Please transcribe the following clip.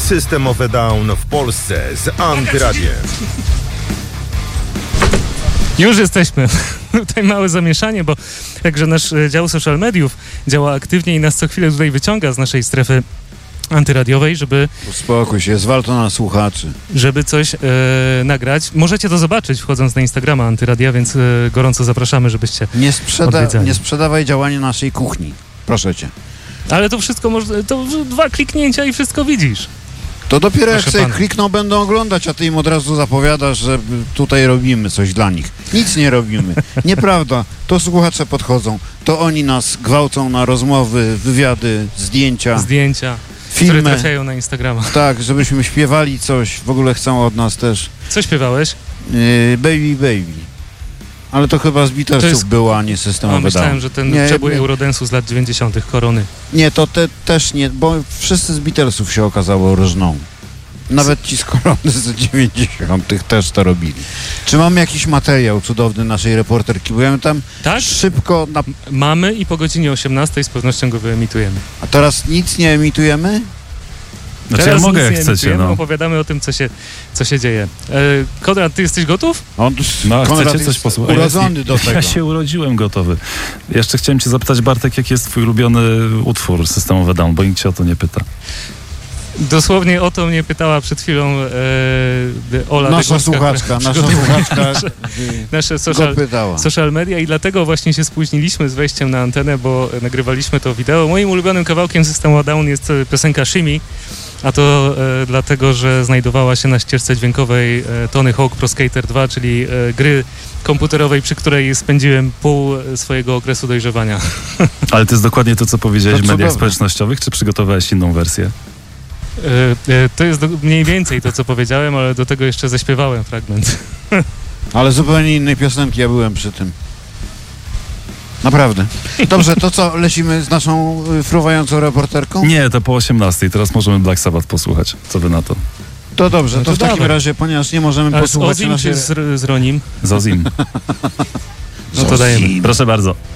System of a Down w Polsce z Antyradiem. Już jesteśmy. Tutaj małe zamieszanie, bo także nasz dział social mediów działa aktywnie i nas co chwilę tutaj wyciąga z naszej strefy antyradiowej, żeby... Uspokój się, zwal to na słuchaczy. Żeby coś nagrać. Możecie to zobaczyć wchodząc na Instagrama Antyradia, więc gorąco zapraszamy, żebyście Nie sprzedawaj działania naszej kuchni. Proszę cię. Ale to wszystko to 2 kliknięcia i wszystko widzisz. To dopiero Proszę jak sobie pana. klikną, będą oglądać, a ty im od razu zapowiadasz, że tutaj robimy coś dla nich. Nic nie robimy. Nieprawda. To słuchacze podchodzą. To oni nas gwałcą na rozmowy, wywiady, zdjęcia, które filmy trafiają na Instagrama. Tak, żebyśmy śpiewali coś. W ogóle chcą od nas też. Co śpiewałeś? Baby, baby. Ale to chyba z Beatlesów było, a nie System of a Down. Myślałem, że ten przebój Eurodance'u z lat 90. Korony. Nie, to też nie, bo wszyscy z Beatlesów się okazało różną. Nawet ci z Korony z 90. też to robili. Czy mamy jakiś materiał cudowny naszej reporterki? Bo ja tam tak? szybko... Mamy i po godzinie 18 z pewnością go wyemitujemy. A teraz nic nie emitujemy? Znaczy ja mogę, jak chcecie, no. Opowiadamy o tym, co się dzieje. Konrad, ty jesteś gotów? Chcecie coś posłuchać? Urodzony do tego. Ja się urodziłem gotowy. Jeszcze chciałem cię zapytać, Bartek, jaki jest twój ulubiony utwór System of a Down, bo nikt cię o to nie pyta. Dosłownie o to mnie pytała przed chwilą Ola. Nasza słuchaczka nasze social media i dlatego właśnie się spóźniliśmy z wejściem na antenę, bo nagrywaliśmy to wideo. Moim ulubionym kawałkiem System of a Down jest piosenka Shimmy, a to dlatego, że znajdowała się na ścieżce dźwiękowej Tony Hawk Pro Skater 2, czyli gry komputerowej, przy której spędziłem pół swojego okresu dojrzewania. Ale to jest dokładnie to, co powiedziałeś w mediach społecznościowych, czy przygotowałeś inną wersję? To jest mniej więcej to, co powiedziałem, ale do tego jeszcze zaśpiewałem fragment. Ale zupełnie innej piosenki, ja byłem przy tym. Naprawdę. Dobrze, to co, lecimy z naszą fruwającą reporterką? Nie, to po 18. Teraz możemy Black Sabbath posłuchać. Co wy na to? To dobrze, no to w takim razie, ponieważ nie możemy posłuchać... Z Ozim czy z Ronim? Z Ozim. No to dajemy. Proszę bardzo.